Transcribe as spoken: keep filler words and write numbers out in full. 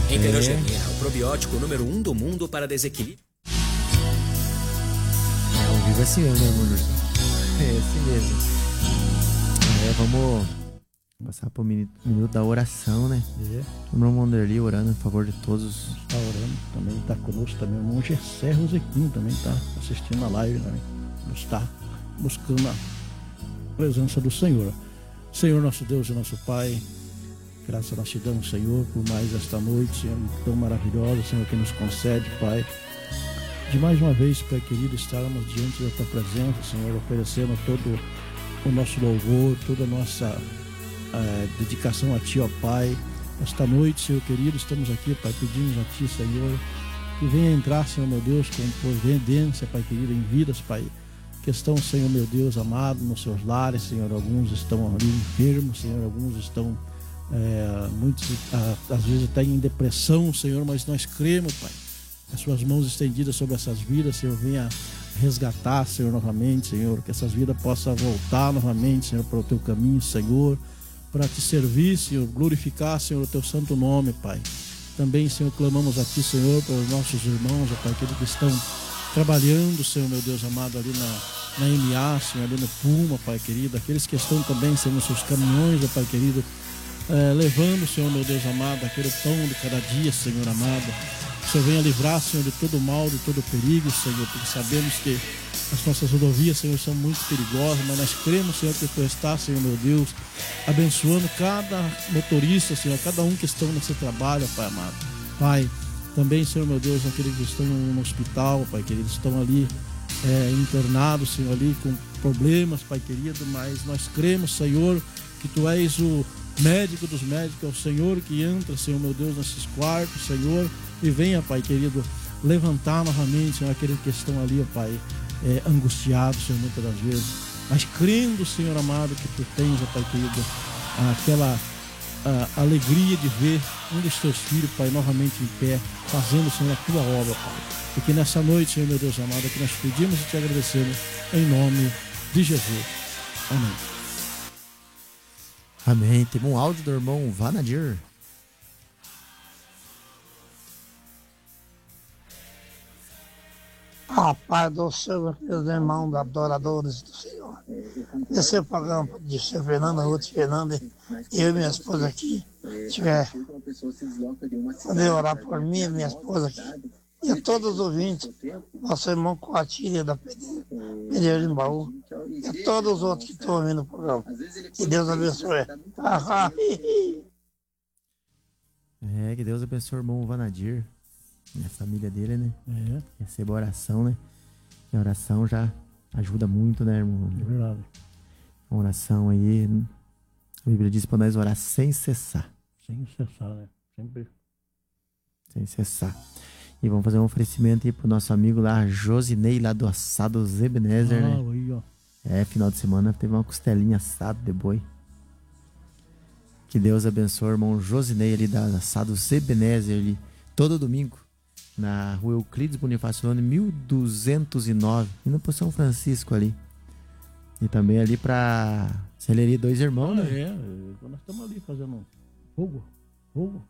Enterogermina, o probiótico número um do mundo para desequilíbrio. É, ao vivo é assim mesmo, né, Munderson? É assim mesmo. É, vamos passar pro minuto, minuto da oração, né? É. O irmão Wanderli orando em favor de todos. Está orando, também está conosco também. O irmão Gessé Rosequim também está assistindo a live também. Está buscando a presença do Senhor. Senhor, nosso Deus e nosso Pai, graças nós te damos, Senhor, por mais esta noite, Senhor, tão maravilhosa, Senhor, que nos concede, Pai, de mais uma vez, Pai querido, estarmos diante da Tua presença, Senhor, oferecendo todo o nosso louvor, toda a nossa uh, dedicação a Ti, ó Pai. Esta noite, Senhor querido, estamos aqui, Pai, pedimos a Ti, Senhor, que venha entrar, Senhor, meu Deus, com providência, Pai querido, em vidas, Pai, que estão, Senhor, meu Deus, amado, nos seus lares, Senhor, alguns estão ali enfermos, Senhor, alguns estão É, muitos às vezes até em depressão, Senhor, mas nós cremos, Pai, as suas mãos estendidas sobre essas vidas, Senhor, venha resgatar, Senhor, novamente, Senhor, que essas vidas possam voltar novamente, Senhor, para o teu caminho, Senhor, para te servir, Senhor, glorificar, Senhor, o teu santo nome, Pai. Também, Senhor, clamamos a ti, Senhor, pelos nossos irmãos, ó Pai, aqueles que estão trabalhando, Senhor, meu Deus amado, ali na, na M A, Senhor, ali no Puma, Pai querido, aqueles que estão também, Senhor, nos seus caminhões, ó Pai querido, É, levando, Senhor, meu Deus amado, aquele pão de cada dia, Senhor amado. Que o Senhor venha livrar, Senhor, de todo mal, de todo perigo, Senhor, porque sabemos que as nossas rodovias, Senhor, são muito perigosas, mas nós cremos, Senhor, que Tu estás, Senhor, meu Deus, abençoando cada motorista, Senhor, cada um que estão nesse trabalho, Pai amado. Pai, também, Senhor, meu Deus, aqueles que estão no hospital, Pai querido, estão ali é, internados, Senhor, ali com problemas, Pai querido, mas nós cremos, Senhor, que Tu és o médico dos médicos, é o Senhor que entra, Senhor, meu Deus, nesses quartos, Senhor, e venha, Pai querido, levantar novamente, Senhor, aqueles que estão ali, ó Pai, é, angustiados, Senhor, muitas das vezes, mas crendo, Senhor amado, que Tu tens, ó Pai querido, aquela a, alegria de ver um dos Teus filhos, Pai, novamente em pé, fazendo, Senhor, a Tua obra, Pai. E que nessa noite, Senhor, meu Deus amado, que nós pedimos e Te agradecemos, em nome de Jesus. Amém. Amém. Tem um áudio do irmão Vanadir. A paz do Senhor, meus irmãos adoradores do Senhor. Esse é o programa de seu Fernando, Ruth Fernanda, eu e minha esposa aqui. Tiver poder orar por mim e minha esposa aqui. E a todos os ouvintes, nosso irmão Coatilha da Pereira em Baú. E a todos os outros que estão ouvindo o programa. Que Deus abençoe. É, que Deus abençoe o irmão Vanadir e a família dele, né? É. Receba oração, né? E a oração já ajuda muito, né, irmão? É verdade. A oração aí, a Bíblia diz para nós orar sem cessar. Sem cessar, né? Sempre. Sem cessar. E vamos fazer um oferecimento aí pro nosso amigo lá, Josinei, lá do assado Ebenezer, ah, né? Aí, ó. É, final de semana teve uma costelinha assada de boi. Que Deus abençoe o irmão Josinei ali da assado Ebenezer ali, todo domingo, na rua Euclides Bonifácio Lone, mil duzentos e nove, indo pro São Francisco ali. E também ali pra Celeria Dois Irmãos, Ah, né? é, nós estamos ali fazendo fogo. Fogo.